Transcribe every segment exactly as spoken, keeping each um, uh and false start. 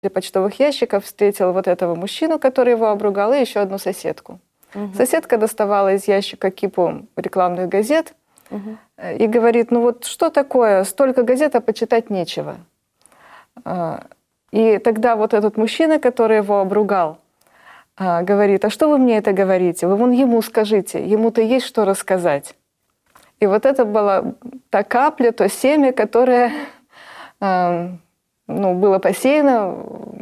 почтовых ящиков встретил вот этого мужчину, который его обругал, и еще одну соседку. Угу. Соседка доставала из ящика кипу рекламных газет угу. и говорит, ну вот что такое, столько газет, а почитать нечего. И тогда вот этот мужчина, который его обругал, говорит, а что вы мне это говорите? Вы вон ему скажите, ему-то есть что рассказать. И вот это была та капля, то семя, которое ну, было посеяно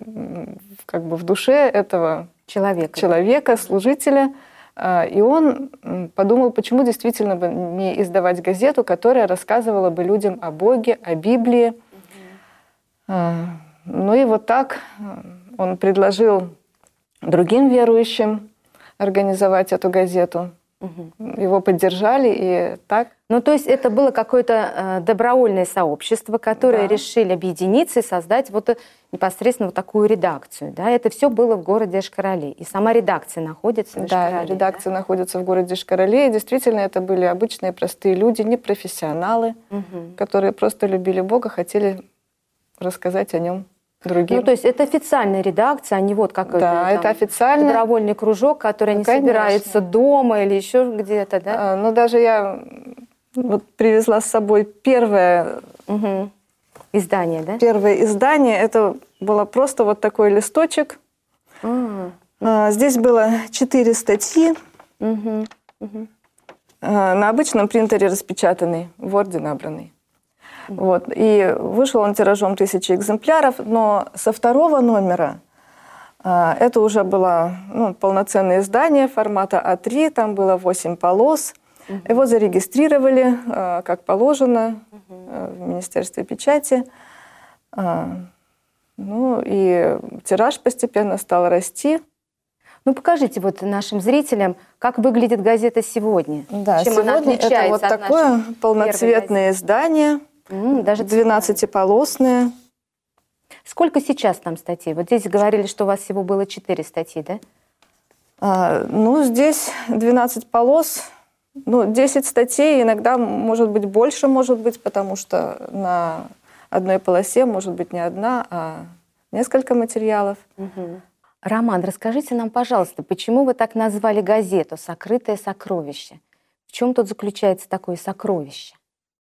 как бы в душе этого человека, человека служителя. И он подумал, почему действительно бы не издавать газету, которая рассказывала бы людям о Боге, о Библии. Угу. Ну и вот так он предложил другим верующим организовать эту газету. Угу. Его поддержали, и так. Ну, то есть это было какое-то э, добровольное сообщество, которое да. решили объединиться и создать вот непосредственно вот такую редакцию. Да? Это все было в городе Ишкарале. И сама редакция находится в Ишкарале. Да, редакция да? находится в городе Ишкарале. И действительно, это были обычные простые люди, не профессионалы, угу. которые просто любили Бога, хотели рассказать о нем другим. Ну, то есть это официальная редакция, а не вот какой-то да, там, это официально. Добровольный кружок, который ну, не конечно. собирается дома или еще где-то, да? А, ну, даже я вот привезла с собой первое угу. издание, да? Первое издание. Это было просто вот такой листочек. А, а, здесь было четыре статьи. Угу. Угу. А, на обычном принтере распечатанный, в Word набранный. Вот. И вышел он тиражом тысячи экземпляров, но со второго номера а, это уже было ну, полноценное издание формата а три, там было восемь полос. Угу. Его зарегистрировали, а, как положено, угу. а, в Министерстве печати. А, ну и тираж постепенно стал расти. Ну, покажите вот нашим зрителям, как выглядит газета сегодня. Да, чем сегодня она отличается это вот от такое полноцветное издание. Mm, даже двенадцатиполосные. Сколько сейчас там статей? Вот здесь говорили, что у вас всего было четыре статьи, да? А, ну, здесь двенадцать полос, ну, десять статей, иногда может быть больше, может быть, потому что на одной полосе может быть не одна, а несколько материалов. Угу. Роман, расскажите нам, пожалуйста, почему вы так назвали газету «Сокрытое сокровище»? В чем тут заключается такое сокровище?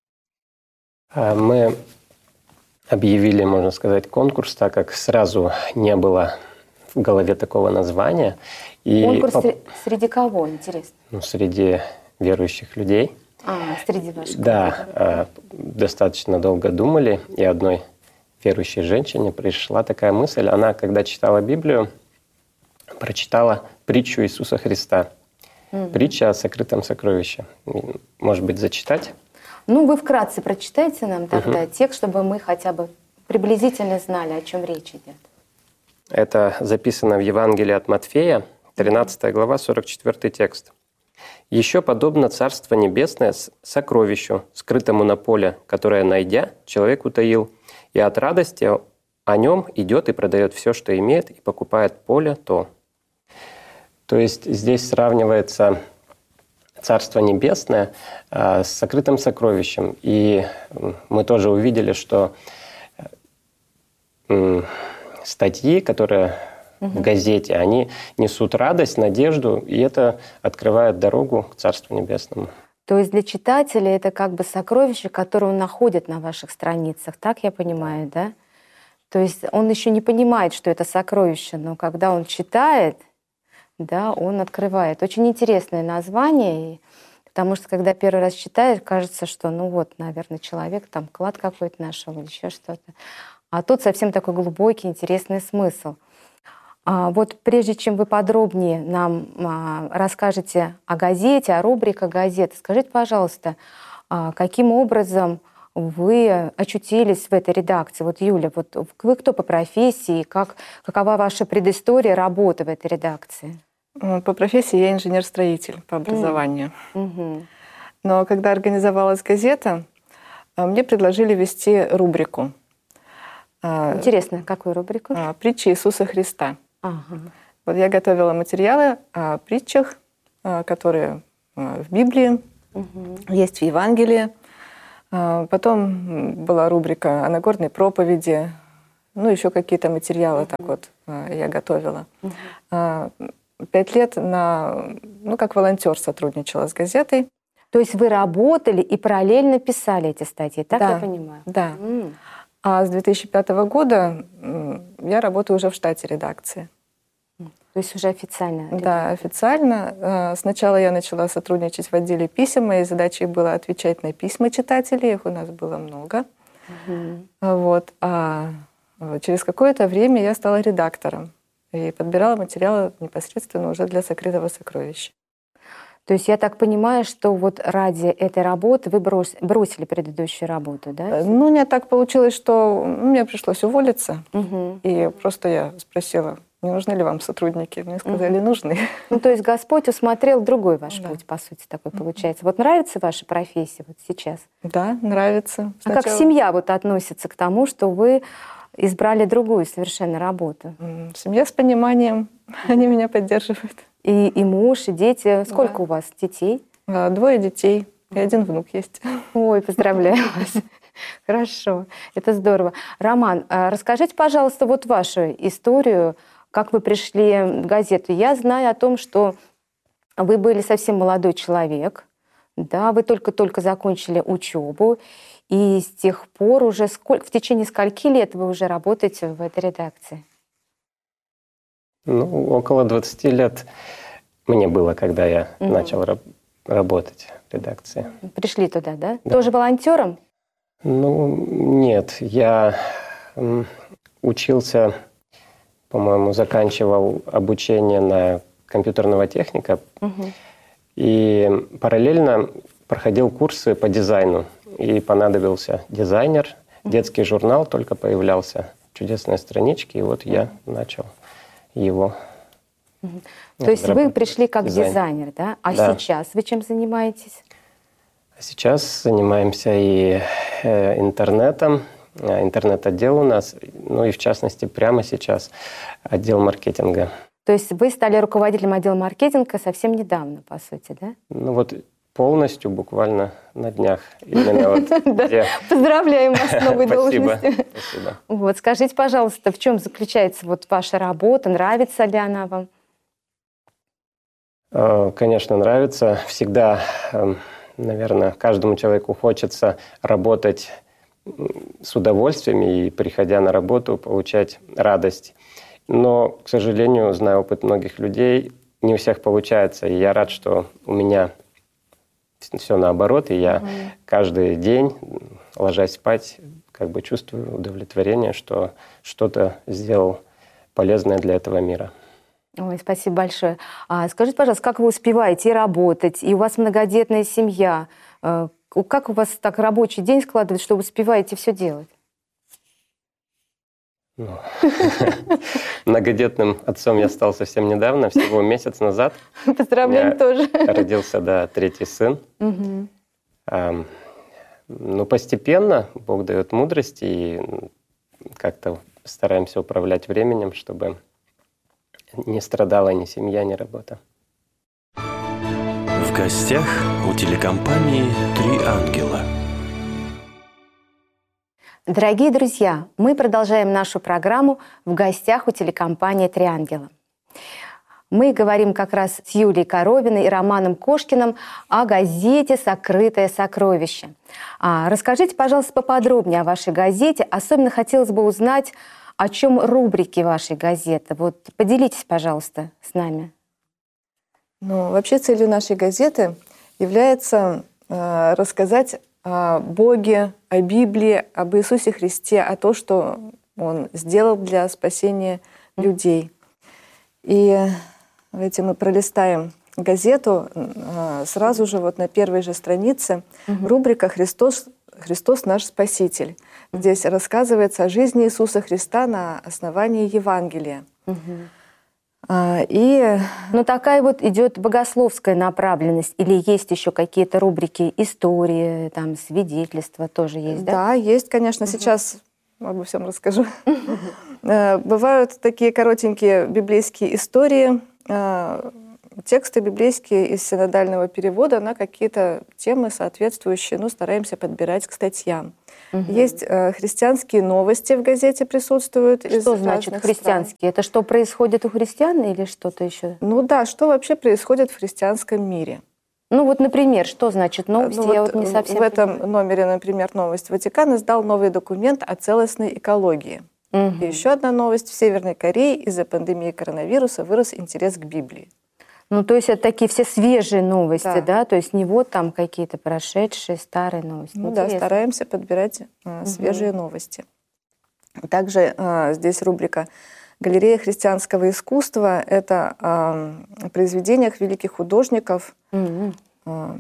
Мы объявили, можно сказать, конкурс, так как сразу не было в голове такого названия. И конкурс по... среди кого, интересно? Ну, среди верующих людей. А, среди ваших. Да, достаточно долго думали, и одной верующей женщине пришла такая мысль. Она, когда читала Библию, прочитала притчу Иисуса Христа. Угу. Притча о сокрытом сокровище. Может быть, зачитать? Ну, вы вкратце прочитайте нам тогда угу. текст, чтобы мы хотя бы приблизительно знали, о чем речь идет. Это записано в Евангелии от Матфея, тринадцатая глава, сорок четвёртый текст. «Еще подобно Царство Небесное сокровищу, скрытому на поле, которое, найдя, человек утаил, и от радости о нем идет и продает все, что имеет, и покупает поле то». То есть здесь сравнивается Царство Небесное э, с сокрытым сокровищем. И мы тоже увидели, что э, статьи, которые угу. в газете, они несут радость, надежду, и это открывает дорогу к Царству Небесному. То есть для читателя это как бы сокровище, которое он находит на ваших страницах, так я понимаю, да? То есть он еще не понимает, что это сокровище, но когда он читает, да, он открывает. Очень интересное название, потому что когда первый раз читаешь, кажется, что ну вот, наверное, человек там клад какой-то нашел или еще что-то. А тут совсем такой глубокий, интересный смысл. А вот прежде чем вы подробнее нам а, расскажете о газете, о рубриках газеты, скажите, пожалуйста, а, каким образом вы очутились в этой редакции? Вот, Юля, вот вы кто по профессии, как, какова ваша предыстория работы в этой редакции? По профессии я инженер-строитель по образованию. Mm-hmm. Но когда организовалась газета, мне предложили вести рубрику. Интересно, какую рубрику? «Притчи Иисуса Христа». Ага. Вот я готовила материалы о притчах, которые в Библии, угу. есть в Евангелии. Потом была рубрика о Нагорной проповеди, ну, еще какие-то материалы так вот я готовила. Пять лет на, ну, как волонтер сотрудничала с газетой. То есть вы работали и параллельно писали эти статьи, так да, я понимаю? Да. Mm. А с две тысячи пятого года я работаю уже в штате редакции. То есть уже официально? Редакция. Да, официально. Сначала я начала сотрудничать в отделе писем. Моей задачей было отвечать на письма читателей. Их у нас было много. Mm-hmm. Вот. А через какое-то время я стала редактором и подбирала материалы непосредственно уже для «Сокрытого сокровища». То есть я так понимаю, что вот ради этой работы вы бросили предыдущую работу, да? Ну, не так получилось, что мне пришлось уволиться. Угу. И просто я спросила, не нужны ли вам сотрудники? Мне сказали, угу. нужны. Ну, то есть Господь усмотрел другой ваш да. путь, по сути, такой получается. Вот нравится ваша профессия вот сейчас? Да, нравится. Сначала... А как семья вот относится к тому, что вы избрали другую совершенно работу? Семья с пониманием, они меня поддерживают. И, и муж, и дети. Сколько да. у вас детей? Двое детей и один внук есть. Ой, поздравляю вас. Хорошо, это здорово. Роман, расскажите, пожалуйста, вот вашу историю, как вы пришли в газету. Я знаю о том, что вы были совсем молодой человек, да, вы только-только закончили учебу, и с тех пор уже сколь... в течение скольки лет вы уже работаете в этой редакции? Ну, около двадцати лет мне было, когда я угу. начал раб- работать в редакции. Пришли туда, да? да? Тоже волонтером? Ну, нет. Я м, учился, по-моему, заканчивал обучение на компьютерного техника. Угу. И параллельно проходил курсы по дизайну. И понадобился дизайнер. Угу. Детский журнал только появлялся. Чудесные странички. И вот я начал его. Угу. То есть вы пришли как дизайн. дизайнер, да? А да. сейчас вы чем занимаетесь? Сейчас занимаемся и э, интернетом, интернет-отдел у нас, ну и в частности прямо сейчас отдел маркетинга. То есть вы стали руководителем отдела маркетинга совсем недавно, по сути, да? Ну вот полностью, буквально на днях. Именно вот где... Поздравляем вас с новой должностью. Спасибо. Вот, скажите, пожалуйста, в чем заключается вот ваша работа? Нравится ли она вам? Конечно, нравится. Всегда, наверное, каждому человеку хочется работать с удовольствием и, приходя на работу, получать радость. Но, к сожалению, знаю опыт многих людей, не у всех получается. И я рад, что у меня все наоборот, и я угу. каждый день, ложась спать, как бы чувствую удовлетворение, что что-то сделал полезное для этого мира. Ой, спасибо большое. А скажите, пожалуйста, как вы успеваете и работать, и у вас многодетная семья? Как у вас так рабочий день складывается, что вы успеваете все делать? Ну, многодетным отцом я стал совсем недавно, всего месяц назад. Поздравляем тоже. Родился, да, третий сын. Угу. А, ну, постепенно Бог дает мудрость, и как-то стараемся управлять временем, чтобы не страдала ни семья, ни работа. В гостях у телекомпании «Три ангела». Дорогие друзья, мы продолжаем нашу программу «В гостях у телекомпании «Три ангела». Мы говорим как раз с Юлией Коровиной и Романом Кошкиным о газете «Сокрытое сокровище». А, расскажите, пожалуйста, поподробнее о вашей газете. Особенно хотелось бы узнать, о чем рубрики вашей газеты. Вот поделитесь, пожалуйста, с нами. Ну, вообще целью нашей газеты является э, рассказать о Боге, о Библии, об Иисусе Христе, о том, что Он сделал для спасения людей. И давайте мы пролистаем газету. Сразу же вот на первой же странице угу. рубрика «Христос, Христос наш Спаситель». Здесь рассказывается о жизни Иисуса Христа на основании Евангелия. Угу. И... Ну, такая вот идет богословская направленность, или есть еще какие-то рубрики истории, там, свидетельства тоже есть, да? Да, есть, конечно. Угу. Сейчас обо всем расскажу. Угу. Бывают такие коротенькие библейские истории, тексты библейские из синодального перевода на какие-то темы соответствующие, ну, стараемся подбирать к статьям. Угу. Есть э, христианские новости в газете присутствуют. Что значит христианские? Стран. Это что происходит у христиан или что-то еще? Ну да, что вообще происходит в христианском мире. Ну вот, например, что значит новости? Ну, Я вот вот не совсем в этом понимаю. номере, например, «Новость». Ватикан издал новый документ о целостной экологии. Угу. И еще одна новость. В Северной Корее из-за пандемии коронавируса вырос интерес к Библии. Ну, то есть это такие все свежие новости, да? Да. То есть не вот там какие-то прошедшие, старые новости. Ну Интересно. да, стараемся подбирать э, свежие угу. новости. Также э, здесь рубрика «Галерея христианского искусства». Это э, о произведениях великих художников, угу. э,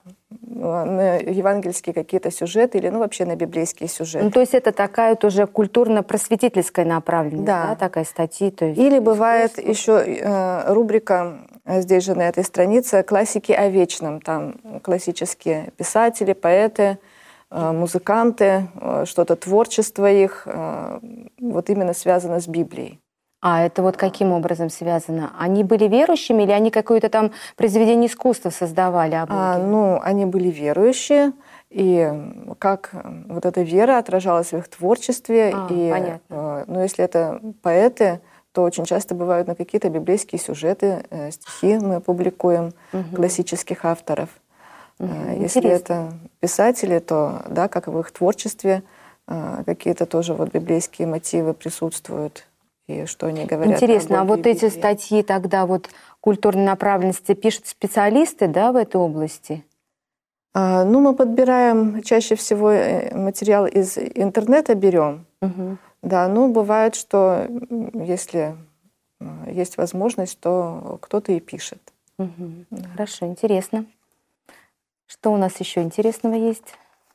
на евангельские какие-то сюжеты или ну, вообще на библейские сюжеты. Ну, то есть это такая тоже культурно-просветительская направленность, да. да, такая статьи. То есть или бывает еще э, рубрика, здесь же на этой странице, «Классики о вечном». Там классические писатели, поэты, э, музыканты, э, что-то творчество их, э, вот именно связано с Библией. А это вот каким образом связано? Они были верующими или они какое-то там произведение искусства создавали? А, ну, они были верующие, и как вот эта вера отражалась в их творчестве. А, и, понятно. Ну, если это поэты, то очень часто бывают на какие-то библейские сюжеты, стихи мы публикуем угу. классических авторов. Угу. Если Интересно. Это писатели, то, да, как в их творчестве, какие-то тоже вот библейские мотивы присутствуют. И что они говорят. Интересно, а вот эти статьи тогда вот культурной направленности пишут специалисты, да, в этой области? А, ну, мы подбираем чаще всего материал из интернета берем. Угу. Да, ну, бывает, что если есть возможность, то кто-то и пишет. Угу. Да. Хорошо, интересно. Что у нас еще интересного есть?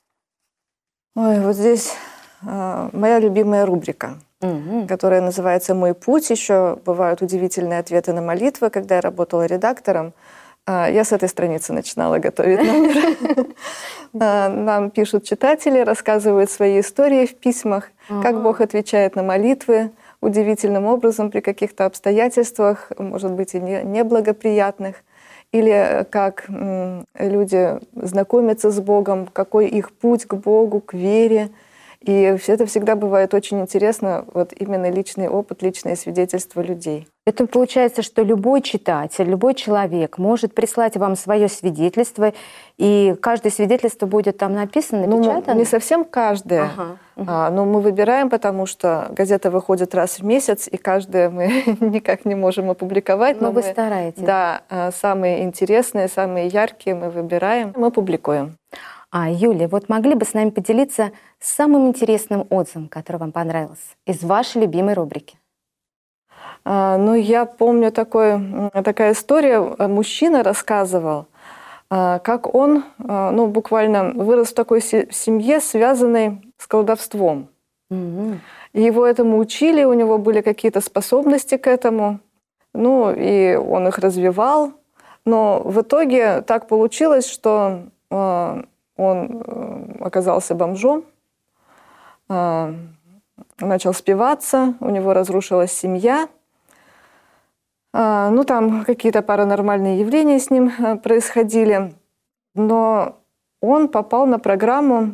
Ой, вот здесь а, моя любимая рубрика. Угу. Которая называется «Мой путь». Еще бывают удивительные ответы на молитвы. Когда я работала редактором, я с этой страницы начинала готовить номер. Нам пишут читатели, рассказывают свои истории в письмах, как Бог отвечает на молитвы удивительным образом при каких-то обстоятельствах, может быть, и неблагоприятных, или как люди знакомятся с Богом, какой их путь к Богу, к вере. И все это всегда бывает очень интересно, вот именно личный опыт, личные свидетельства людей. Это получается, что любой читатель, любой человек может прислать вам свое свидетельство, и каждое свидетельство будет там написано, напечатано? Ну, не совсем каждое, ага. а, но мы выбираем, потому что газета выходит раз в месяц, и каждое мы никак не можем опубликовать. Но, но вы мы, стараетесь. Да, самые интересные, самые яркие мы выбираем, мы публикуем. А, Юлия, вот могли бы с нами поделиться самым интересным отзывом, который вам понравился, из вашей любимой рубрики? А, ну, я помню такой, такая история. Мужчина рассказывал, а, как он а, ну, буквально вырос в такой семье, связанной с колдовством. Mm-hmm. Его этому учили, у него были какие-то способности к этому. Ну, и он их развивал. Но в итоге так получилось, что... А, он оказался бомжом, начал спиваться, у него разрушилась семья. Ну, там какие-то паранормальные явления с ним происходили. Но он попал на программу,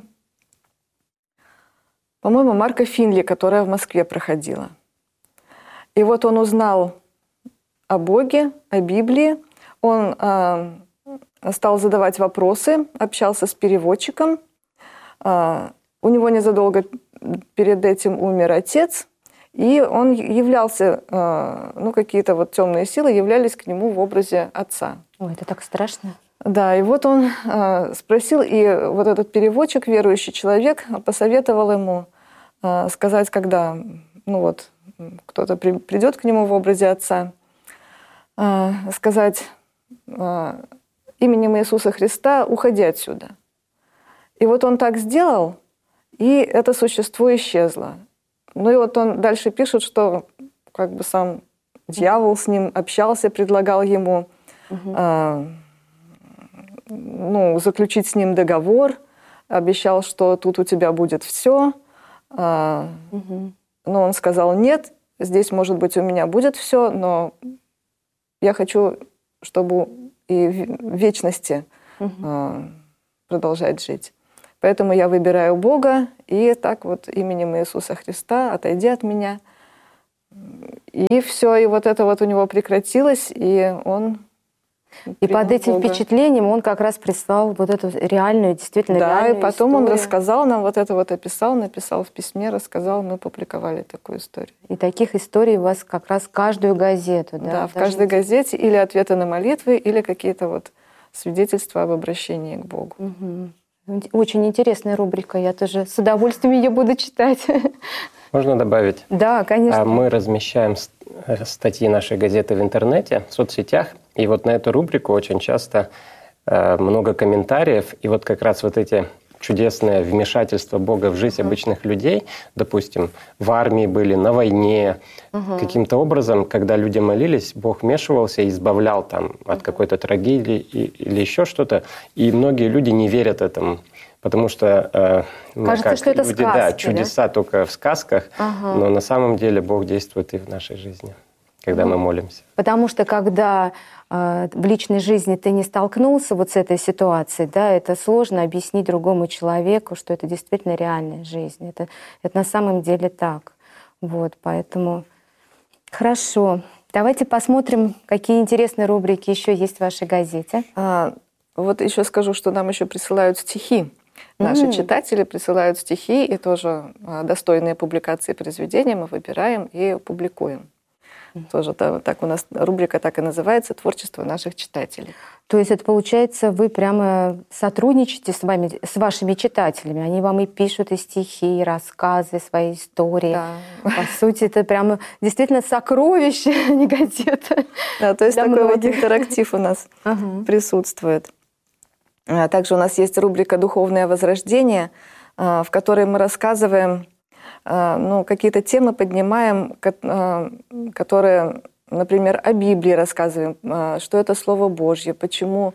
по-моему, Марка Финли, которая в Москве проходила. И вот он узнал о Боге, о Библии. Он... стал задавать вопросы, общался с переводчиком. У него незадолго перед этим умер отец, и он являлся, ну, какие-то вот темные силы являлись к нему в образе отца. Ой, это так страшно. Да, и вот он спросил, и вот этот переводчик, верующий человек, посоветовал ему сказать, когда, ну вот, кто-то придет к нему в образе отца, сказать... именем Иисуса Христа, уходи отсюда. И вот он так сделал, и это существо исчезло. Ну и вот он дальше пишет, что как бы сам дьявол с ним общался, предлагал ему угу. э, ну, заключить с ним договор, обещал, что тут у тебя будет все. Э, угу. Но он сказал, нет, здесь, может быть, у меня будет все, но я хочу... чтобы и в вечности угу. продолжать жить. Поэтому я выбираю Бога, и так вот именем Иисуса Христа отойди от меня. И все, и вот это вот у него прекратилось, и он... И под этим Бога. Впечатлением он как раз прислал вот эту реальную, действительно да, реальную Да, и потом историю. Он рассказал нам, вот это вот описал, написал в письме, рассказал, мы публиковали такую историю. И таких историй у вас как раз каждую газету, да? Да, в каждой газете или ответы на молитвы, или какие-то вот свидетельства об обращении к Богу. Угу. Очень интересная рубрика, я тоже с удовольствием ее буду читать. Можно добавить? Да, конечно. Мы размещаем статьи нашей газеты в интернете, в соцсетях, и вот на эту рубрику очень часто э, много комментариев, и вот как раз вот эти чудесные вмешательства Бога в жизнь uh-huh. обычных людей, допустим, в армии были, на войне, uh-huh. каким-то образом, когда люди молились, Бог вмешивался и избавлял там uh-huh. от какой-то трагедии или еще что-то, и многие люди не верят этому. Потому что э, мы кажется, как что это люди, сказки, да, чудеса да? только в сказках, ага. но на самом деле Бог действует и в нашей жизни, когда ну, мы молимся. Потому что когда э, в личной жизни ты не столкнулся вот с этой ситуацией, да, это сложно объяснить другому человеку, что это действительно реальная жизнь. Это, это на самом деле так. Вот, поэтому хорошо. Давайте посмотрим, какие интересные рубрики еще есть в вашей газете. А, вот еще скажу, что нам еще присылают стихи. Наши mm. читатели присылают стихи, и тоже достойные публикации произведения мы выбираем и публикуем. Mm. Тоже так у нас рубрика так и называется «Творчество наших читателей». То есть это получается, вы прямо сотрудничаете с вами, с вашими читателями, они вам и пишут и стихи, и рассказы, свои истории. Да. По сути, это прямо действительно сокровище, а не газета. Да, то есть такой вот интерактив у нас uh-huh. присутствует. Также у нас есть рубрика «Духовное возрождение», в которой мы рассказываем, ну, какие-то темы поднимаем, которые, например, о Библии рассказываем, что это Слово Божье, почему,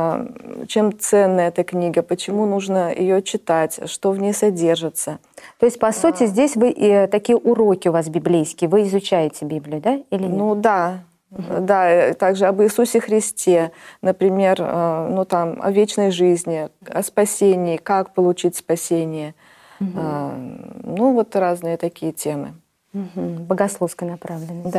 чем ценна эта книга, почему нужно ее читать, что в ней содержится. То есть, по сути, здесь вы и такие уроки у вас библейские, вы изучаете Библию, да? Или нет? Ну да. Uh-huh. Да, также об Иисусе Христе, например, ну, там, о вечной жизни, о спасении, как получить спасение. Uh-huh. Ну, вот разные такие темы. Uh-huh. Богословской направленности.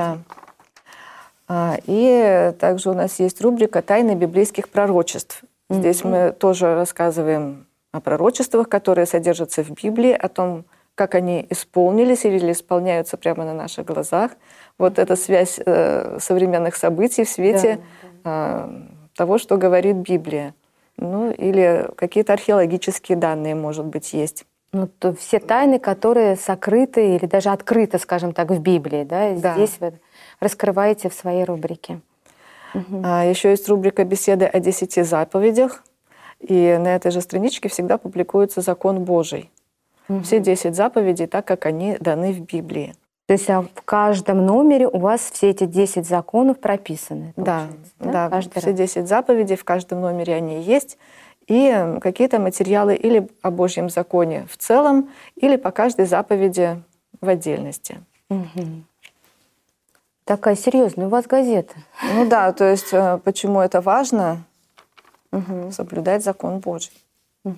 Да. И также у нас есть рубрика «Тайны библейских пророчеств». Здесь uh-huh. мы тоже рассказываем о пророчествах, которые содержатся в Библии, о том, как они исполнились или исполняются прямо на наших глазах. Вот эта связь э, современных событий в свете да, да. Э, того, что говорит Библия. Ну, или какие-то археологические данные, может быть, есть. Ну, то все тайны, которые сокрыты или даже открыты, скажем так, в Библии, да, да. здесь вы раскрываете в своей рубрике. Угу. А еще есть рубрика «Беседы о десяти заповедях». И на этой же страничке всегда публикуется закон Божий. Угу. Все десять заповедей, так как они даны в Библии. То есть а в каждом номере у вас все эти десять законов прописаны? Да, да, да, каждый все раз. десять заповедей, в каждом номере они есть. И какие-то материалы или о Божьем законе в целом, или по каждой заповеди в отдельности. Угу. Такая серьезная у вас газета. Ну да, то есть почему это важно? Угу. Соблюдать закон Божий. Угу.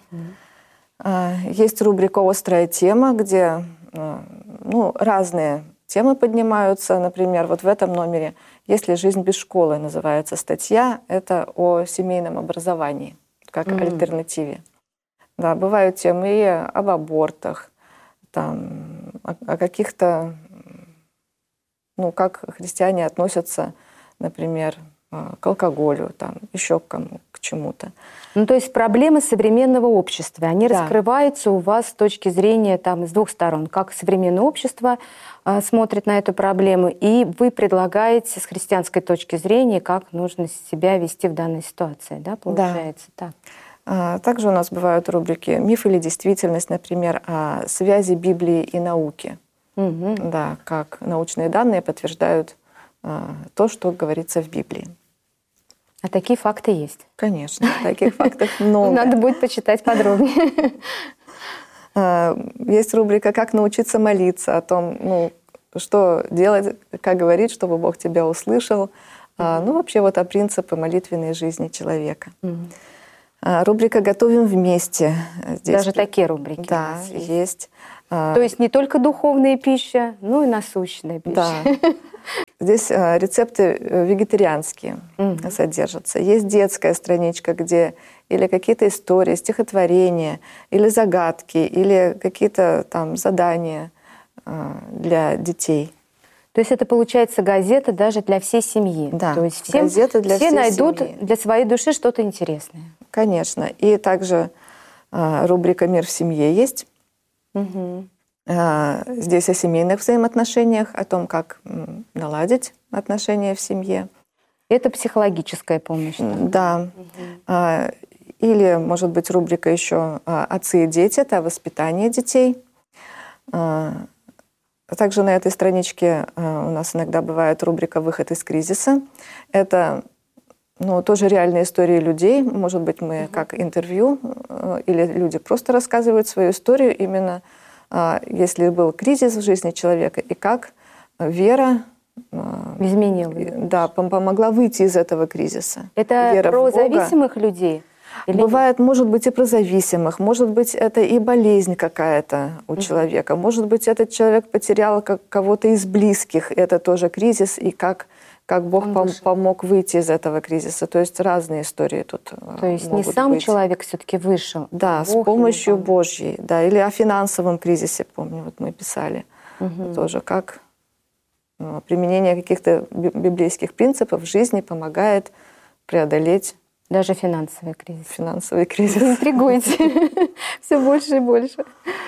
Есть рубрика «Острая тема», где ну, разные темы поднимаются. Например, вот в этом номере «Есть ли жизнь без школы» называется статья. Это о семейном образовании, как mm-hmm. альтернативе. Да, бывают темы и об абортах, там, о, о каких-то, ну, как христиане относятся, например, к алкоголю, там, еще к кому, к чему-то. Ну, то есть проблемы современного общества, они да. раскрываются у вас с точки зрения там, с двух сторон. Как современное общество э, смотрит на эту проблему, и вы предлагаете с христианской точки зрения, как нужно себя вести в данной ситуации, да, получается да. так? Также у нас бывают рубрики «Миф или действительность», например, о связи Библии и науки. Угу. Да, как научные данные подтверждают э, то, что говорится в Библии. А такие факты есть? Конечно, таких фактов много. Надо будет почитать подробнее. Есть рубрика «Как научиться молиться», о том, ну, что делать, как говорить, чтобы Бог тебя услышал, А, ну, вообще вот о принципы молитвенной жизни человека. Угу. А, рубрика «Готовим вместе». Здесь Даже такие рубрики да, у нас есть. есть. А, То есть не только духовная пища, но и насущная пища. Да. Здесь а, рецепты вегетарианские Угу. содержатся. Есть детская страничка, где или какие-то истории, стихотворения, или загадки, или какие-то там задания а, для детей. То есть это получается газета даже для всей семьи. Да, То есть всем, газета для все всей найдут семьи. для своей души что-то интересное. Конечно. И также а, рубрика «Мир в семье» есть. Угу. А, здесь о семейных взаимоотношениях, о том, как м, наладить отношения в семье. Это психологическая помощь. Да. А, или, может быть, рубрика еще «Отцы и дети» — это о воспитании детей. А, также на этой страничке а, у нас иногда бывает рубрика «Выход из кризиса». Это ну, тоже реальные истории людей. Может быть, мы как интервью, или люди просто рассказывают свою историю именно, если был кризис в жизни человека, и как вера изменила. Да, помогла выйти из этого кризиса. Это Вера про в Бога. зависимых людей? Или Бывает, может быть, и про зависимых, может быть, это и болезнь какая-то у mm-hmm. человека, может быть, этот человек потерял как кого-то из близких, это тоже кризис, и как, как Бог пом- помог выйти из этого кризиса. То есть разные истории тут То есть могут не сам быть. Человек все-таки вышел. Да, Бог с помощью ему Божьей, да, или о финансовом кризисе, помню, вот мы писали mm-hmm. тоже, как ну, применение каких-то библейских принципов в жизни помогает преодолеть даже финансовый кризис. Финансовый кризис. Интригуете. Все больше и больше.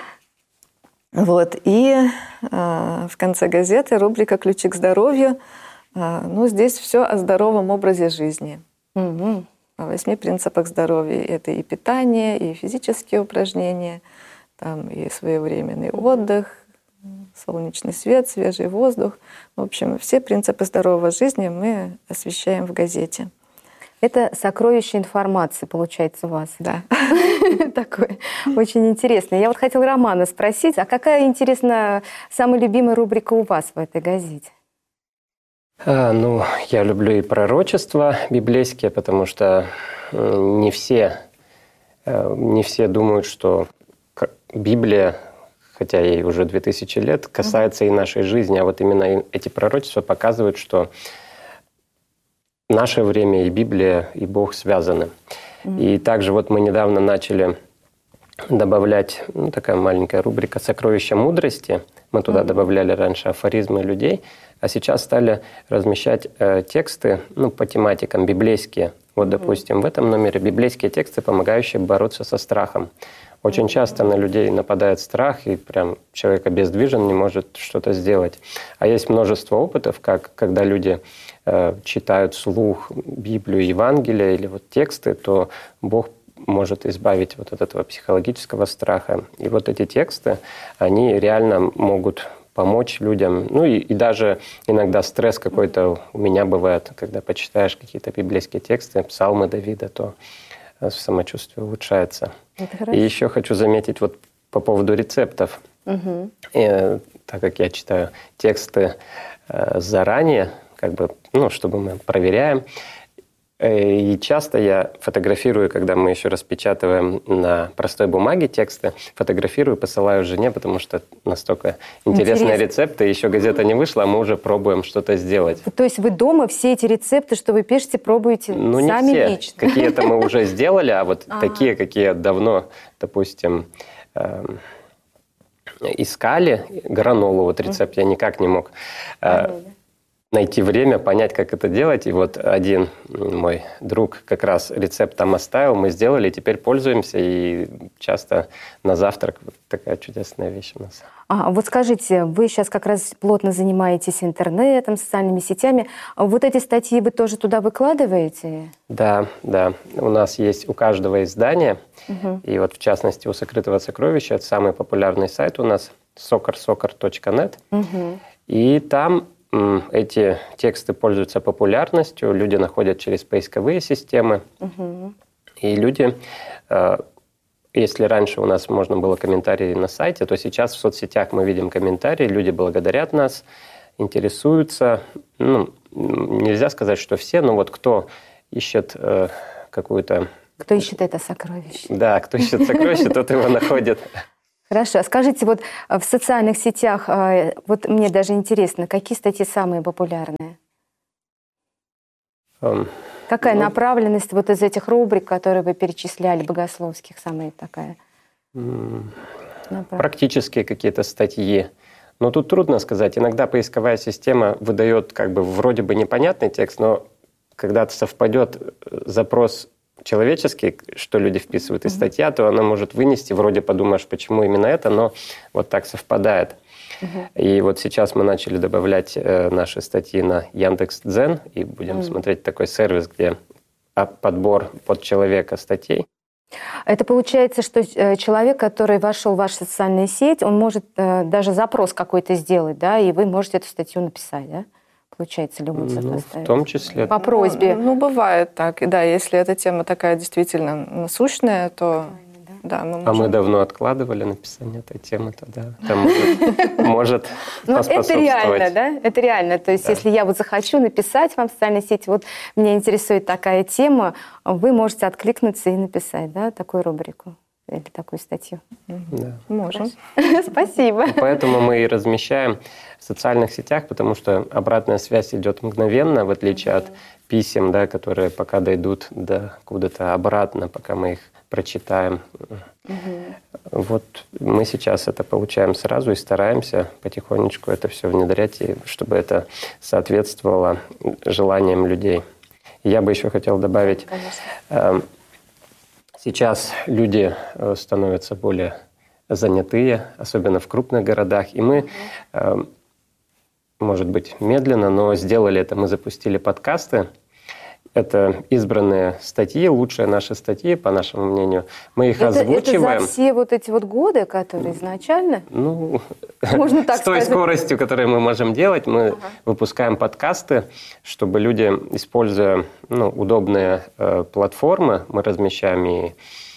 Вот. И э, в конце газеты рубрика «Ключи к здоровью». Э, ну, здесь все о здоровом образе жизни. Угу. О восьми принципах здоровья. Это и питание, и физические упражнения, там, и своевременный отдых, солнечный свет, свежий воздух. В общем, все принципы здоровой жизни мы освещаем в газете. Это сокровище информации, получается, у вас. Да. Такое очень интересно. Я вот хотела Романа спросить, а какая, интересно, самая любимая рубрика у вас в этой газете? А, ну, я люблю и пророчества библейские, потому что не все, не все думают, что Библия, хотя ей уже две тысячи лет, касается mm-hmm. и нашей жизни, а вот именно эти пророчества показывают, что наше время и Библия, и Бог связаны. Mm-hmm. И также вот мы недавно начали добавлять, ну, такая маленькая рубрика «Сокровища мудрости». Мы туда mm-hmm. добавляли раньше афоризмы людей, а сейчас стали размещать э, тексты ну, по тематикам библейские. Вот, mm-hmm. допустим, в этом номере библейские тексты, помогающие бороться со страхом. Очень часто на людей нападает страх, и прям человек обездвижен, не может что-то сделать. А есть множество опытов, как когда люди э, читают вслух Библию, Евангелие или вот тексты, то Бог может избавить вот от этого психологического страха. И вот эти тексты, они реально могут помочь людям. Ну и, и даже иногда стресс какой-то у меня бывает, когда почитаешь какие-то библейские тексты, псалмы Давида, то самочувствие улучшается. И еще хочу заметить вот по поводу рецептов. Угу. И, так как я читаю тексты э, заранее, как бы, ну, чтобы мы проверяем, и часто я фотографирую, когда мы еще распечатываем на простой бумаге тексты, фотографирую, посылаю жене, потому что настолько интересные Интересно. рецепты, еще газета не вышла, а мы уже пробуем что-то сделать. То есть вы дома все эти рецепты, что вы пишете, пробуете ну, сами не все. лично? Какие-то мы уже сделали, а вот такие, какие давно, допустим, искали, гранолу, вот рецепт я никак не мог найти время, понять, как это делать. И вот один мой друг как раз рецепт там оставил, мы сделали, теперь пользуемся, и часто на завтрак вот такая чудесная вещь у нас. А, вот скажите, вы сейчас как раз плотно занимаетесь интернетом, социальными сетями. Вот эти статьи вы тоже туда выкладываете? Да, да. У нас есть у каждого издания, угу. и вот в частности у «Сокрытого сокровища», это самый популярный сайт у нас, сокар сокар точка нет, угу. и там эти тексты пользуются популярностью, люди находят через поисковые системы, угу. и люди, если раньше у нас можно было комментарии на сайте, то сейчас в соцсетях мы видим комментарии, люди благодарят нас, интересуются. Ну, нельзя сказать, что все, но вот кто ищет э, какую-то... Кто ищет это сокровище. Да, кто ищет сокровище, тот его находит. Хорошо. Скажите, вот в социальных сетях, вот мне даже интересно, какие статьи самые популярные? Um, Какая ну, направленность вот из этих рубрик, которые вы перечисляли, богословских, самая такая? Практические какие-то статьи. Но тут трудно сказать. Иногда поисковая система выдает как бы вроде бы непонятный текст, но когда-то совпадет запрос человеческий, что люди вписывают, и статья, то она может вынести, вроде подумаешь, почему именно это, но вот так совпадает. Uh-huh. И вот сейчас мы начали добавлять э, наши статьи на Яндекс.Дзен, и будем uh-huh. смотреть такой сервис, где подбор под человека статей. Это получается, что человек, который вошел в вашу социальную сеть, он может э, даже запрос какой-то сделать, да, и вы можете эту статью написать, да? Получается ли он ну, в том числе. По просьбе. Ну, ну, бывает так. И да, если эта тема такая действительно насущная, то... Да, мы можем... А мы давно откладывали написание этой темы, тогда это может, может поспособствовать. Это реально, да? Это реально. То есть, да. если я вот захочу написать вам в социальной сети, вот меня интересует такая тема, вы можете откликнуться и написать, да, такую рубрику или такую статью. Да. Можем. Спасибо. Поэтому мы и размещаем в социальных сетях, потому что обратная связь идет мгновенно, в отличие от писем, да, которые пока дойдут до куда-то обратно, пока мы их прочитаем. Угу. Вот мы сейчас это получаем сразу и стараемся потихонечку это все внедрять, и чтобы это соответствовало желаниям людей. И я бы еще хотел добавить, э, сейчас люди становятся более занятые, особенно в крупных городах, и мы, э, может быть, медленно, но сделали это, мы запустили подкасты. Это избранные статьи, лучшие наши статьи, по нашему мнению. Мы их это, озвучиваем. Это за все вот эти вот годы, которые изначально? Ну, можно так с той сказать. скоростью, которую мы можем делать, мы ага. выпускаем подкасты, чтобы люди, используя ну, удобные э, платформы, мы размещаем и,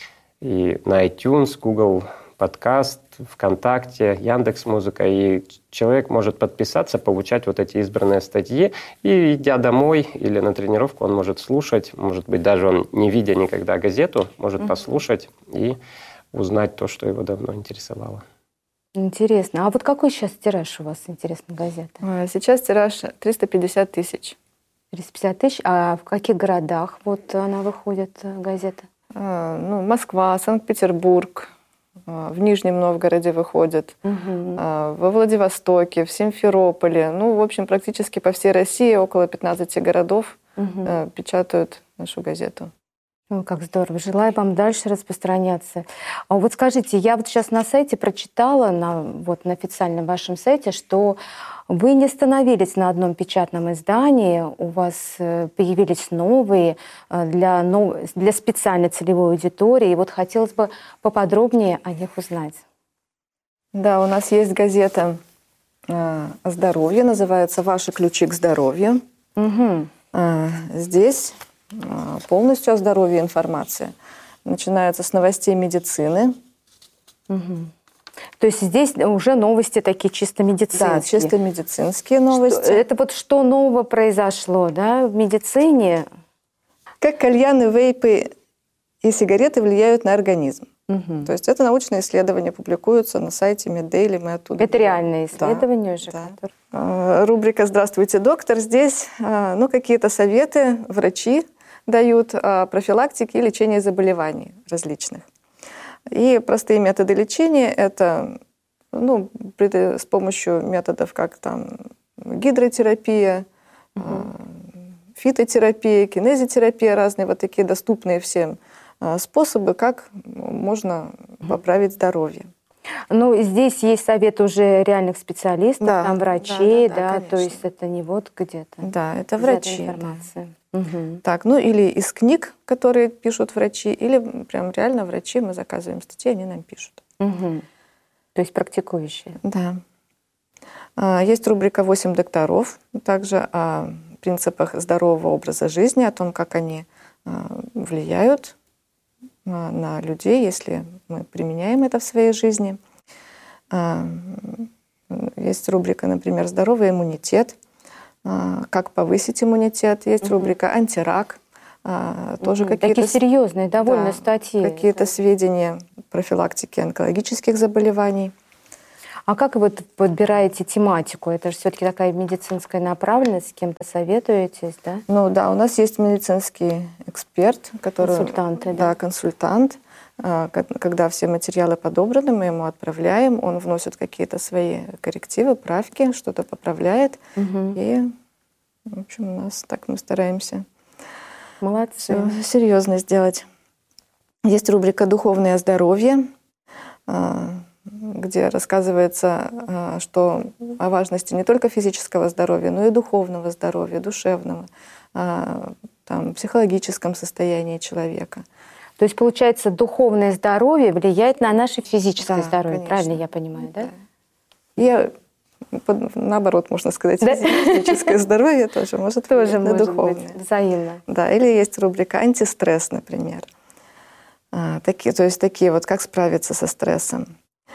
и на iTunes, Google подкаст, ВКонтакте, Яндекс.Музыка, и человек может подписаться, получать вот эти избранные статьи, и идя домой или на тренировку, он может слушать, может быть, даже он не видя никогда газету, может mm-hmm. послушать и узнать то, что его давно интересовало. Интересно. А вот какой сейчас тираж у вас, интересно, газеты? Сейчас тираж триста пятьдесят тысяч. триста пятьдесят тысяч? А в каких городах вот она выходит, газета? А, ну, Москва, Санкт-Петербург, в Нижнем Новгороде выходит, угу. во Владивостоке, в Симферополе. Ну, в общем, практически по всей России около пятнадцати городов угу. печатают нашу газету. Ну, как здорово. Желаю вам дальше распространяться. А вот скажите, я вот сейчас на сайте прочитала, на, вот на официальном вашем сайте, что вы не остановились на одном печатном издании, у вас появились новые для, нов... для специальной целевой аудитории. И вот хотелось бы поподробнее о них узнать. Да, у нас есть газета о здоровье, называется «Ваши ключи к здоровью». Угу. Здесь полностью о здоровье информация. Начинается с новостей медицины. Угу. То есть здесь уже новости такие чисто медицинские. Да, чисто медицинские новости. Что, это вот что нового произошло, да, в медицине? Как кальяны, вейпы и сигареты влияют на организм. Угу. То есть это научные исследования публикуются на сайте Меддейли, мы оттуда. Это реальные исследования, да, уже. Да. Которые... Рубрика «Здравствуйте, доктор». Здесь ну, какие-то советы врачи дают о профилактике и лечении заболеваний различных. И простые методы лечения – это ну, с помощью методов, как там гидротерапия, угу. фитотерапия, кинезитерапия, разные вот такие доступные всем способы, как можно поправить здоровье. Ну, здесь есть советы уже реальных специалистов, да, там врачей, да, да, да, да, то есть это не вот где-то. Да, это врачи. Информация. Да. Угу. Так, ну или из книг, которые пишут врачи, или прям реально врачи, мы заказываем статьи, они нам пишут. Угу. То есть практикующие. Да. Есть рубрика «восемь докторов», также о принципах здорового образа жизни, о том, как они влияют на людей, если мы применяем это в своей жизни. Есть рубрика, например, «Здоровый иммунитет». как повысить иммунитет. Есть рубрика «Антирак». Тоже угу. какие-то... Такие серьезные довольно да, статьи. Какие-то да. сведения профилактики онкологических заболеваний. А как вы подбираете тематику? Это же все-таки такая медицинская направленность, с кем-то советуетесь, да? Ну да, у нас есть медицинский эксперт, который... Консультанты, да? Да, консультант. Когда все материалы подобраны, мы ему отправляем, он вносит какие-то свои коррективы, правки, что-то поправляет. Угу. И, в общем, у нас так мы стараемся Молодцы. Все серьезно сделать. Есть рубрика «Духовное здоровье», где рассказывается, что о важности не только физического здоровья, но и духовного здоровья, душевного, там, психологическом состоянии человека. То есть, получается, духовное здоровье влияет на наше физическое да, здоровье, конечно. правильно я понимаю, да? да. И наоборот, можно сказать, да? физическое здоровье тоже может влиять тоже на может духовное. Быть взаимно. Да, или есть рубрика «Антистресс», например. А, такие, то есть такие вот, как справиться со стрессом.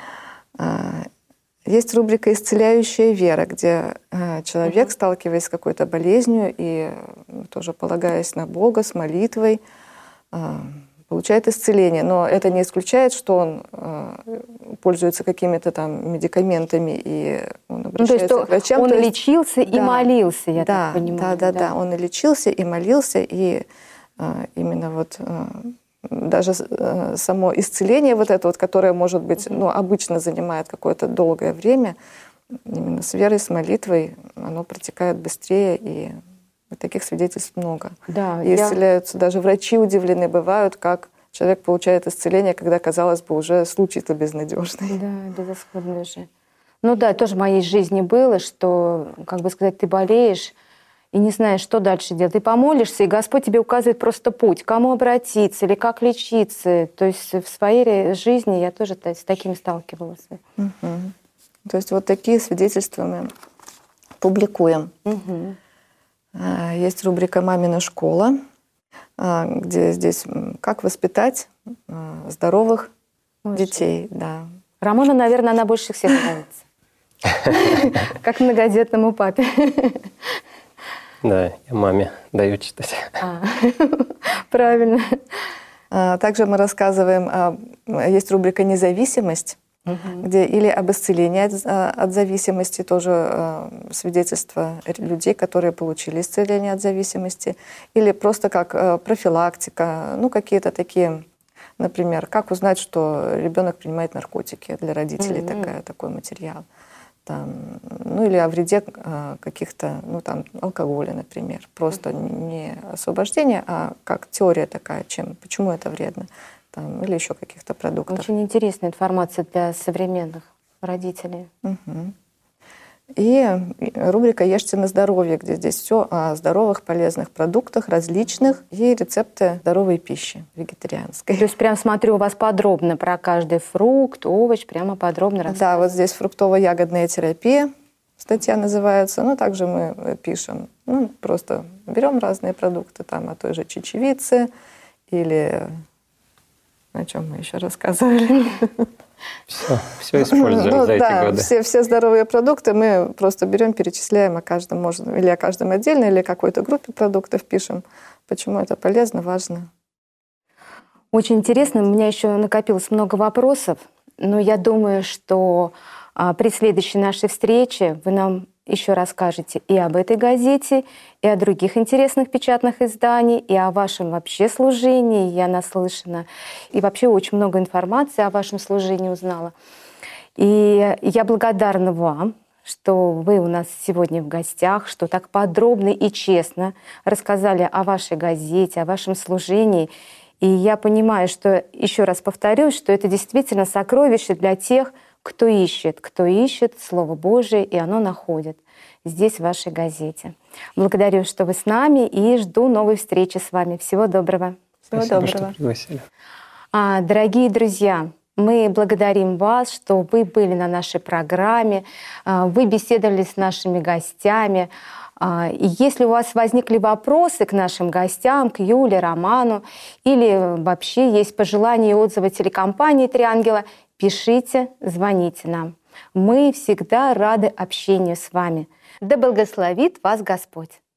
А, есть рубрика «Исцеляющая вера», где а, человек, uh-huh. сталкиваясь с какой-то болезнью и тоже полагаясь на Бога, с молитвой, а, получает исцеление. Но это не исключает, что он а, пользуется какими-то там медикаментами и он обращается ну, то есть, к врачам. Он то есть, лечился и да, молился, я да, так понимаю. Да, да, да, да. Он и лечился, и молился, и а, именно вот а, даже а, само исцеление вот это вот, которое, может быть, ну, обычно занимает какое-то долгое время, именно с верой, с молитвой, оно протекает быстрее, и таких свидетельств много. Да, и исцеляются, я... даже врачи удивлены бывают, как человек получает исцеление, когда, казалось бы, уже случай-то безнадежный. Да, безысходный же. Ну да, тоже в моей жизни было, что, как бы сказать, ты болеешь и не знаешь, что дальше делать. Ты помолишься, и Господь тебе указывает просто путь, к кому обратиться или как лечиться. То есть в своей жизни я тоже с таким сталкивалась. Угу. То есть вот такие свидетельства мы публикуем. Угу. Есть рубрика «Мамина школа», где здесь как воспитать здоровых Ой, детей. Да. Роману, наверное, она больше всех нравится. Как многодетному папе. Да, я маме даю читать. Правильно. Также мы рассказываем, есть рубрика «Независимость», угу. где или об исцелении от, от зависимости, тоже э, свидетельства людей, которые получили исцеление от зависимости, или просто как э, профилактика, ну какие-то такие, например, как узнать, что ребенок принимает наркотики, для родителей угу. такая, такой материал. Там, ну или о вреде э, каких-то, ну там, алкоголя, например. Просто не освобождение, а как теория такая, чем, почему это вредно. Там, или еще каких-то продуктов. Очень интересная информация для современных родителей. Угу. И рубрика «Ешьте на здоровье», где здесь все о здоровых, полезных продуктах, различных, и рецепты здоровой пищи, вегетарианской. То есть прям смотрю, у вас подробно про каждый фрукт, овощ, прямо подробно рассказываете. Да, вот здесь фруктово-ягодная терапия, статья называется. Ну, также мы пишем, ну, просто берем разные продукты, там, о той же чечевице, или о чем мы еще рассказывали. Все, все используем ну, за да, эти годы. Все, все здоровые продукты мы просто берем, перечисляем о каждом, можно, или о каждом отдельно, или о какой-то группе продуктов пишем. Почему это полезно, важно. Очень интересно. У меня еще накопилось много вопросов, но я думаю, что а, при следующей нашей встрече вы нам еще расскажете и об этой газете, и о других интересных печатных изданиях, и о вашем вообще служении. Я наслышана. И вообще очень много информации о вашем служении узнала. И я благодарна вам, что вы у нас сегодня в гостях, что так подробно и честно рассказали о вашей газете, о вашем служении. И я понимаю, что, еще раз повторюсь, что это действительно сокровище для тех, кто ищет, кто ищет Слово Божие, и оно находит здесь, в вашей газете. Благодарю, что вы с нами, и жду новой встречи с вами. Всего доброго. Всего Спасибо, доброго. что пригласили. А, дорогие друзья, мы благодарим вас, что вы были на нашей программе, вы беседовали с нашими гостями. И если у вас возникли вопросы к нашим гостям, к Юле, Роману, или вообще есть пожелания и отзывы телекомпании «Три ангела», пишите, звоните нам. Мы всегда рады общению с вами. Да благословит вас Господь.